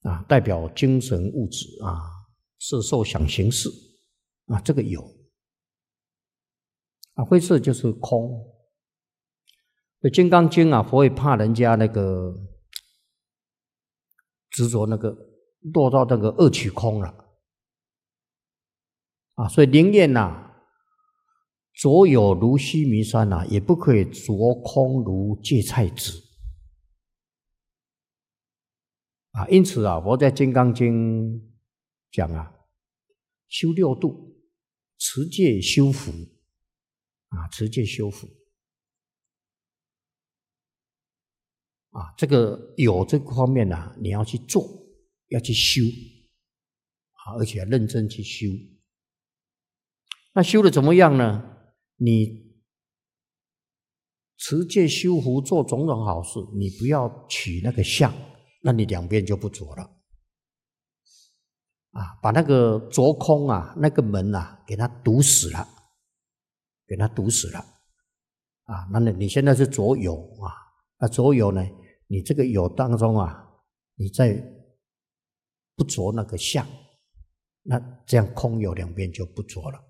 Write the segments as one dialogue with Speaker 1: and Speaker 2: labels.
Speaker 1: 啊，代表精神物质啊，色受想行识啊，这个有啊，灰色就是空。所以《金刚经》啊，佛也怕人家那个执着那个落到那个恶取空了啊，所以宁愿呐，着有如须弥山呐，也不可以着空如芥菜籽啊。因此啊，佛在《金刚经》讲啊，修六度，持戒修福啊，持戒修福啊，这个有这个方面啊，你要去做，要去修啊，而且要认真去修。那修的怎么样呢？你持戒修福，做种种好事，你不要取那个相，那你两边就不着了啊！把那个着空啊，那个门啊，给它堵死了，给它堵死了啊！那你现在是着有啊，那着有呢？你这个有当中啊，你再不着那个相，那这样空有两边就不着了。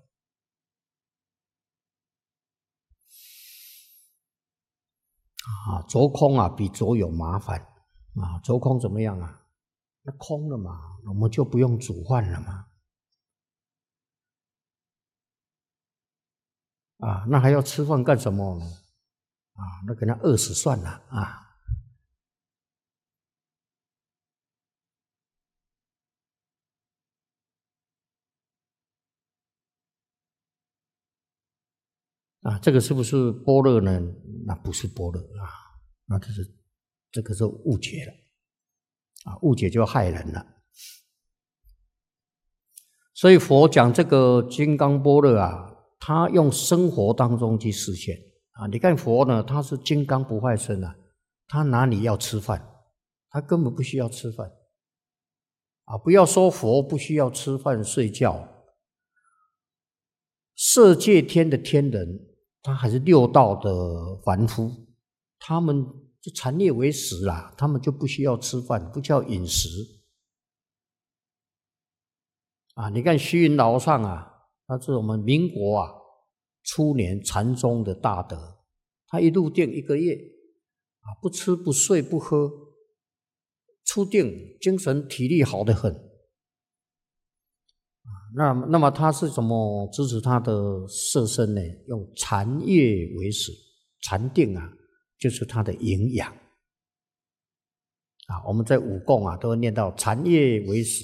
Speaker 1: 啊，着空啊比着有麻烦啊！着空怎么样啊？那空了嘛，我们就不用煮饭了嘛。啊，那还要吃饭干什么呢？啊，那给他饿死算了啊！啊，这个是不是般若呢？那不是般若啊，那这个是误解了啊，误解就害人了。所以佛讲这个金刚般若啊，他用生活当中去实现啊。你看佛呢，他是金刚不坏身啊，他哪里要吃饭？他根本不需要吃饭啊！不要说佛不需要吃饭睡觉，色界天的天人，他还是六道的凡夫，他们就残业为食啦，他们就不需要吃饭，不叫饮食啊。你看虚云老上啊，他是我们民国啊初年禅宗的大德，他一入定1个月啊，不吃不睡不喝，出定精神体力好得很。那么他是怎么支持他的色身呢？用禅业为食，禅定啊，就是他的营养啊。我们在武功啊，都会念到禅业为食。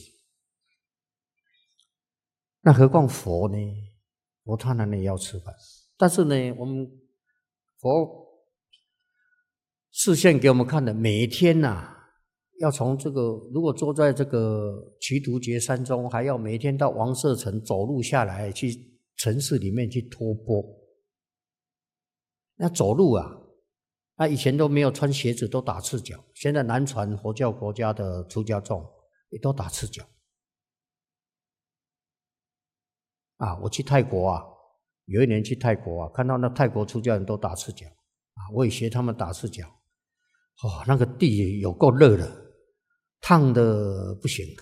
Speaker 1: 那何况佛呢？佛他哪里要吃饭？但是呢，我们佛示现给我们看的，每一天啊，要从这个，如果坐在这个瞿荼结山中，还要每天到王舍城走路下来，去城市里面去托钵。那走路啊，那以前都没有穿鞋子，都打赤脚。现在南传佛教国家的出家众也都打赤脚。啊，我去泰国啊，有一年去泰国啊，看到那泰国出家人都打赤脚啊，我也学他们打赤脚。哦，那个地有够热的，烫的不行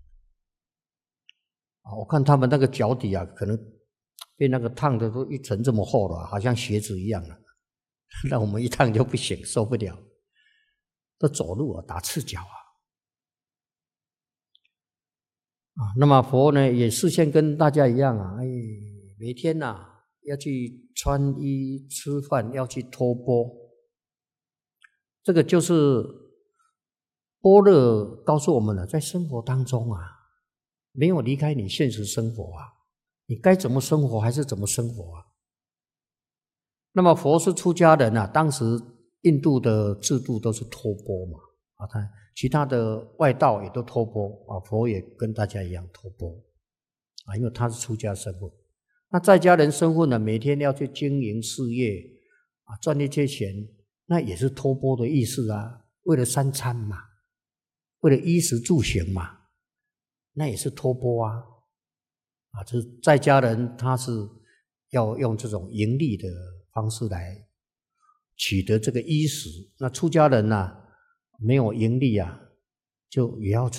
Speaker 1: 啊！我看他们那个脚底啊，可能被那个烫的都一层这么厚了，好像鞋子一样了。那我们一烫就不行，受不了。都走路啊，打赤脚啊！那么佛呢，也示现跟大家一样啊，每天啊要去穿衣吃饭，要去托钵。这个就是般若告诉我们了，在生活当中啊，没有离开你现实生活啊，你该怎么生活还是怎么生活啊。那么佛是出家人啊，当时印度的制度都是托钵嘛，啊，其他的外道也都托钵啊，佛也跟大家一样托钵啊，因为他是出家身份。那在家人身份呢，每天要去经营事业啊，赚一些钱，那也是托钵的意思啊，为了三餐嘛，为了衣食住行嘛，那也是托钵啊。就是在家人他是要用这种盈利的方式来取得这个衣食，那出家人啊没有盈利啊，就也要